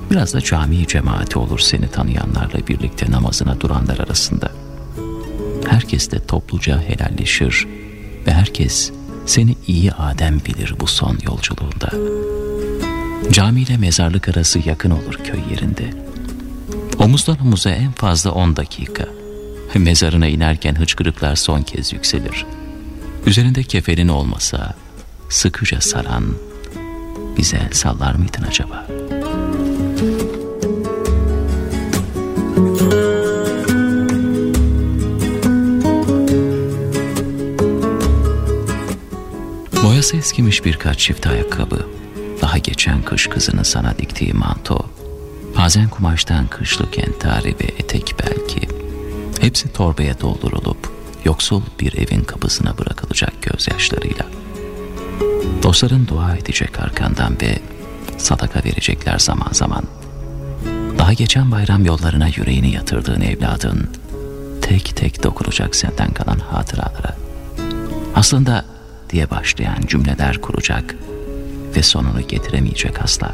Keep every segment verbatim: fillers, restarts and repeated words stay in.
Biraz da cami cemaati olur seni tanıyanlarla birlikte namazına duranlar arasında. Herkes de topluca helalleşir ve herkes seni iyi Adem bilir bu son yolculuğunda. Cami ile mezarlık arası yakın olur köy yerinde. Omuzdan omuza en fazla on dakika. Mezarına inerken hıçkırıklar son kez yükselir. Üzerinde kefenin olmasa sıkıca saran bize el sallar mıydın acaba? Boyası eskimiş birkaç çift ayakkabı, daha geçen kış kızının sana diktiği manto, bazen kumaştan kışlık entari ve etek belki, hepsi torbaya doldurulup yoksul bir evin kapısına bırakılacak gözyaşlarıyla. Dostların dua edecek arkandan ve sadaka verecekler zaman zaman. Daha geçen bayram yollarına yüreğini yatırdığın evladın tek tek dokunacak senden kalan hatıralara. Aslında diye başlayan cümleler kuracak ve sonunu getiremeyecek asla.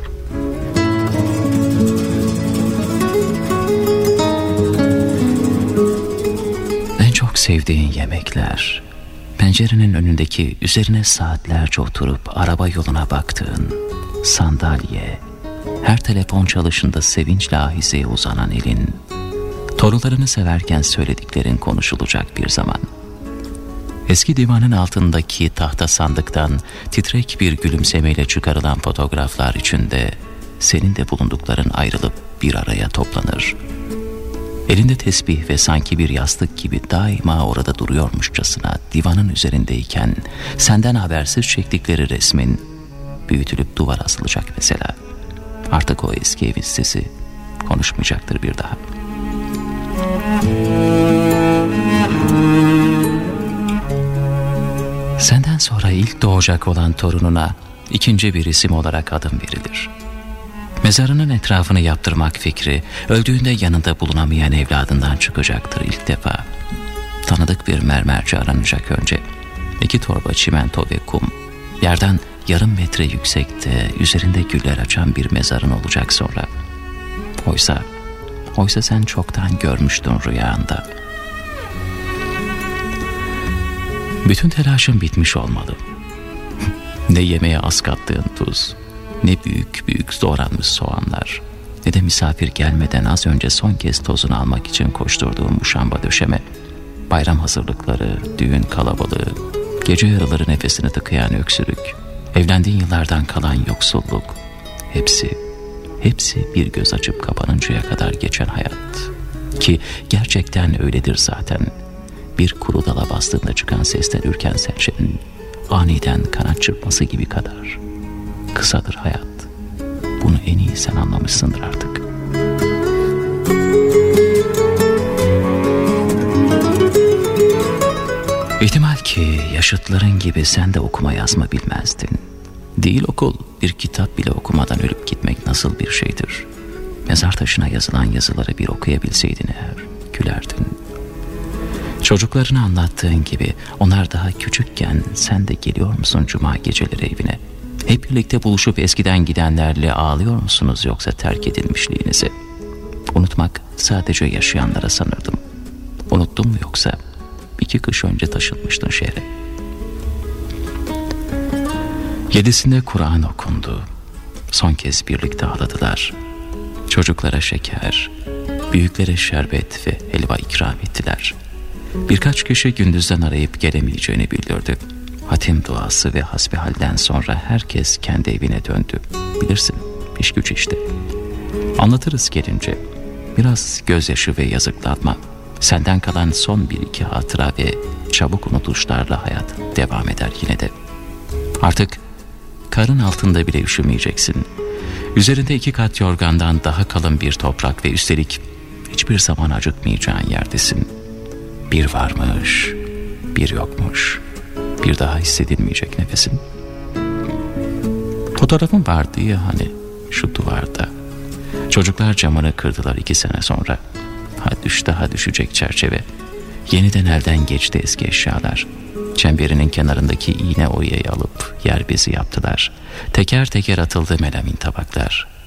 En çok sevdiğin yemekler, pencerenin önündeki üzerine saatlerce oturup araba yoluna baktığın sandalye, her telefon çalışında sevinçle ahizeye uzanan elin, torunlarını severken söylediklerin konuşulacak bir zaman. Eski divanın altındaki tahta sandıktan titrek bir gülümsemeyle çıkarılan fotoğraflar içinde senin de bulundukların ayrılıp bir araya toplanır. Elinde tesbih ve sanki bir yastık gibi daima orada duruyormuşçasına divanın üzerindeyken senden habersiz çektikleri resmin büyütülüp duvara asılacak mesela. Artık o eski evin sesi konuşmayacaktır bir daha. Senden sonra ilk doğacak olan torununa ikinci bir isim olarak adım verilir. Mezarının etrafını yaptırmak fikri öldüğünde yanında bulunamayan evladından çıkacaktır ilk defa. Tanıdık bir mermerci aranacak önce. İki torba çimento ve kum. Yerden yarım metre yüksekte üzerinde güller açan bir mezarın olacak sonra. Oysa, oysa sen çoktan görmüştün rüyanda. Bütün telaşın bitmiş olmalı. Ne yemeğe az kattığın tuz, ne büyük büyük doğranmış soğanlar, ne de misafir gelmeden az önce son kez tozunu almak için koşturduğum muşamba döşeme, bayram hazırlıkları, düğün kalabalığı, gece yarıları nefesini tıkayan öksürük, evlendiğin yıllardan kalan yoksulluk, hepsi, hepsi bir göz açıp kapanıncaya kadar geçen hayat. Ki gerçekten öyledir zaten. Bir kuru dala bastığında çıkan sesler ürken serçenin aniden kanat çırpması gibi kadar kısadır hayat. Bunu en iyi sen anlamışsındır artık. İhtimal ki yaşıtların gibi sen de okuma yazma bilmezdin. Değil okul, bir kitap bile okumadan ölüp gitmek nasıl bir şeydir? Mezar taşına yazılan yazıları bir okuyabilseydin eğer, gülerdin. Çocuklarına anlattığın gibi onlar daha küçükken sen de geliyor musun cuma geceleri evine? Hep birlikte buluşup eskiden gidenlerle ağlıyor musunuz yoksa terk edilmişliğinizi? Unutmak sadece yaşayanlara sanırdım. Unuttun mu yoksa iki kış önce taşınmıştın şehre? Yedisinde Kur'an okundu. Son kez birlikte ağladılar. Çocuklara şeker, büyüklere şerbet ve helva ikram ettiler. Birkaç kişi gündüzden arayıp gelemeyeceğini bildirdi. Hatim duası ve hasbihalden sonra herkes kendi evine döndü. Bilirsin, iş güç işte. Anlatırız gelince. Biraz gözyaşı ve yazıklanma. Senden kalan son bir iki hatıra ve çabuk unutuşlarla hayat devam eder yine de. Artık karın altında bile üşümeyeceksin. Üzerinde iki kat yorgandan daha kalın bir toprak ve üstelik hiçbir zaman acıkmayacağın yerdesin. Bir varmış, bir yokmuş, bir daha hissedilmeyecek nefesin. Fotoğrafın vardı ya hani şu duvarda. Çocuklar camını kırdılar iki sene sonra. Ha düş daha düşecek çerçeve. Yeniden elden geçti eski eşyalar. Çemberinin kenarındaki iğne oyayı alıp yer bezi yaptılar. Teker teker atıldı melamin tabaklar.